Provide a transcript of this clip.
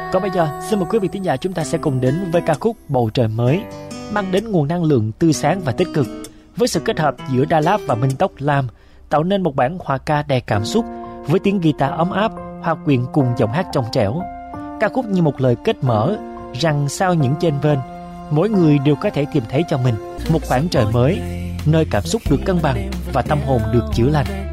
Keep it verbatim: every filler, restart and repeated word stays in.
Còn bây giờ, xin mời quý vị thính giả chúng ta sẽ cùng đến với ca khúc Bầu Trời Mới, mang đến nguồn năng lượng tươi sáng và tích cực. Với sự kết hợp giữa Đà Lạt và Minh Tốc Lam, tạo nên một bản hòa ca đầy cảm xúc với tiếng guitar ấm áp, hòa quyện cùng giọng hát trong trẻo. Ca khúc như một lời kết mở rằng sau những chênh vênh, mỗi người đều có thể tìm thấy cho mình một khoảng trời mới, nơi cảm xúc được cân bằng và tâm hồn được chữa lành.